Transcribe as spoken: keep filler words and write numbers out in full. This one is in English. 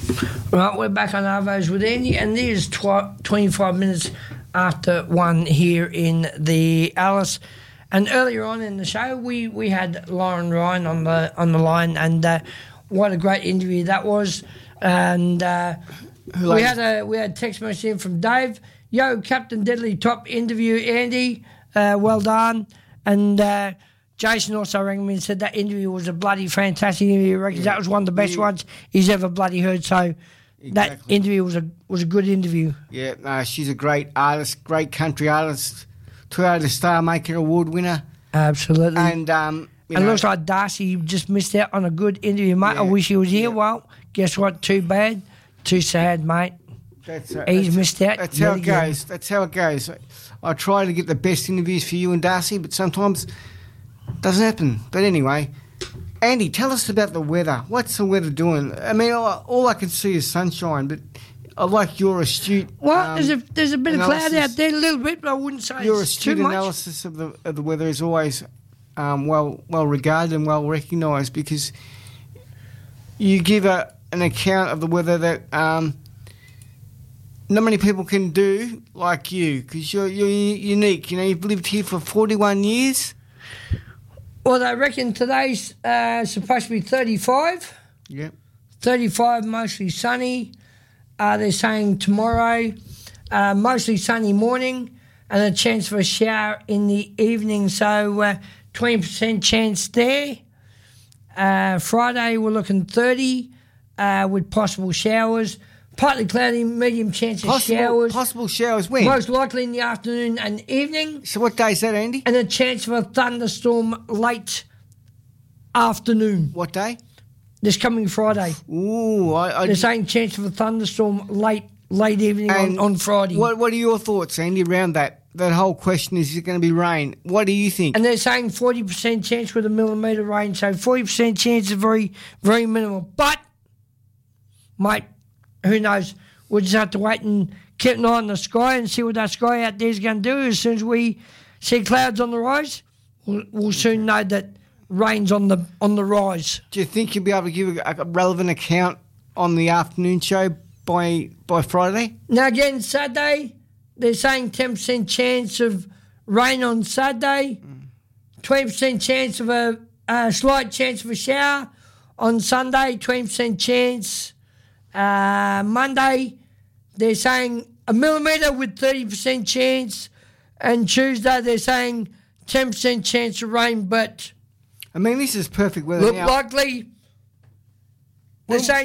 Right, we're back on Arvos with Andy, and there's tw- twenty-five minutes after one here in the Alice. And earlier on in the show, we, we had Lauren Ryan on the on the line, and uh, what a great interview that was. And uh, we had a we had a text message in from Dave. Yo, Captain Deadly, top interview, Andy. Uh, well done. And uh, Jason also rang me and said that interview was a bloody fantastic interview. He reckons yeah. that was one of the best yeah. ones he's ever bloody heard. So exactly. that interview was a was a good interview. Yeah, no, she's a great artist, great country artist. Two-out Star Maker Award winner. Absolutely. And um, you and know, looks like Darcy just missed out on a good interview, mate. Yeah. I wish he was here. Yeah. Well, guess what? Too bad. Too sad, mate. That's, uh, He's that's, missed out. That's how it again. goes. That's how it goes. I try to get the best interviews for you and Darcy, but sometimes it doesn't happen. But anyway, Andy, tell us about the weather. What's the weather doing? I mean, all, all I can see is sunshine, but I like your astute. Well, um, there's a there's a bit analysis. of cloud out there, a little bit, but I wouldn't say your it's astute too much. analysis of the of the weather is always um, well well regarded and well recognised, because you give a an account of the weather that um, not many people can do like you, because you're you're unique. You know, you've lived here for forty-one years. Well, they reckon today's uh, supposed to be thirty-five. Yep. thirty-five, mostly sunny. Uh, they're saying tomorrow, uh, mostly sunny morning and a chance for a shower in the evening. So uh, twenty percent chance there. Uh, Friday, we're looking thirty uh, with possible showers. Partly cloudy, medium chance of possible, showers. Possible showers when? Most likely in the afternoon and evening. So what day is that, Andy? And a chance for a thunderstorm late afternoon. What day? This coming Friday. Ooh, I, I, They're saying chance of a thunderstorm late late evening on, on Friday. What What are your thoughts, Andy, around that? That whole question, is it going to be rain? What do you think? And they're saying forty percent chance with a millimetre rain, so forty percent chance is very, very minimal. But, mate, who knows? We'll just have to wait and keep an eye on the sky and see what that sky out there is going to do. As soon as we see clouds on the rise, we'll, we'll soon know that rain's on the on the rise. Do you think you'll be able to give a, a relevant account on the afternoon show by by Friday? Now again, Saturday, they're saying ten percent chance of rain on Saturday, twenty percent chance of a, a slight chance of a shower on Sunday, twenty percent chance. Uh, Monday, they're saying a millimetre with thirty percent chance, and Tuesday they're saying ten percent chance of rain, but I mean, this is perfect weather look now. likely. They're saying